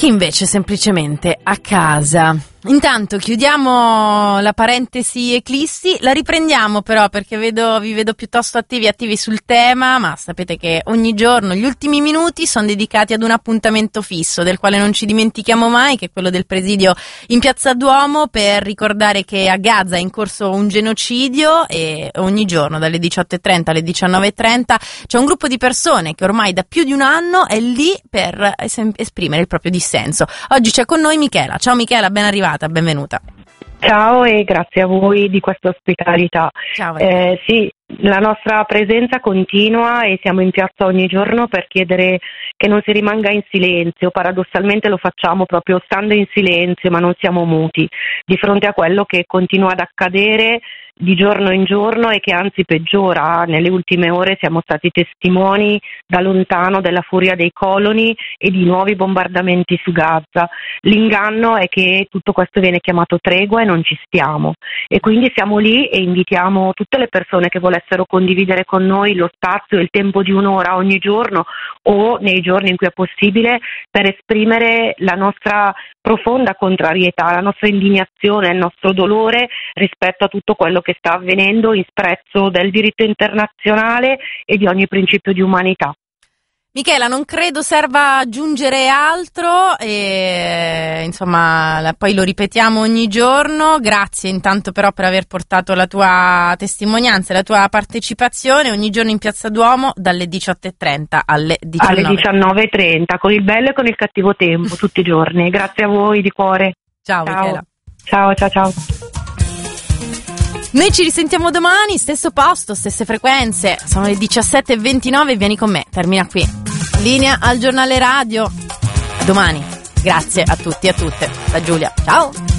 chi invece semplicemente a casa. Intanto chiudiamo la parentesi eclissi, la riprendiamo però perché vi vedo piuttosto attivi sul tema, ma sapete che ogni giorno gli ultimi minuti sono dedicati ad un appuntamento fisso del quale non ci dimentichiamo mai, che è quello del presidio in Piazza Duomo, per ricordare che a Gaza è in corso un genocidio e ogni giorno dalle 18:30 alle 19:30 c'è un gruppo di persone che ormai da più di un anno è lì per esprimere il proprio dissenso. Oggi c'è con noi Michela. Ciao Michela, ben arrivata. Benvenuta. Ciao e grazie a voi di questa ospitalità. Ciao. Sì, la nostra presenza continua e siamo in piazza ogni giorno per chiedere che non si rimanga in silenzio. Paradossalmente lo facciamo proprio stando in silenzio, ma non siamo muti di fronte a quello che continua ad accadere di giorno in giorno e che anzi peggiora. Nelle ultime ore siamo stati testimoni da lontano della furia dei coloni e di nuovi bombardamenti su Gaza. L'inganno è che tutto questo viene chiamato tregua e non ci stiamo, e quindi siamo lì e invitiamo tutte le persone che volessero condividere con noi lo spazio e il tempo di un'ora ogni giorno o nei giorni in cui è possibile per esprimere la nostra profonda contrarietà, la nostra indignazione, il nostro dolore rispetto a tutto quello che sta avvenendo in sprezzo del diritto internazionale e di ogni principio di umanità. Michela, non credo serva aggiungere altro e insomma poi lo ripetiamo ogni giorno. Grazie intanto però per aver portato la tua testimonianza e la tua partecipazione ogni giorno in Piazza Duomo dalle 18:30 alle 19:30. Alle 19:30 con il bello e con il cattivo tempo tutti i giorni. Grazie a voi di cuore. Ciao Michela. Ciao. Noi ci risentiamo domani, stesso posto, stesse frequenze. Sono le 17:29 e vieni con me. Termina qui. Linea al giornale radio. A domani. Grazie a tutti e a tutte. Da Giulia. Ciao.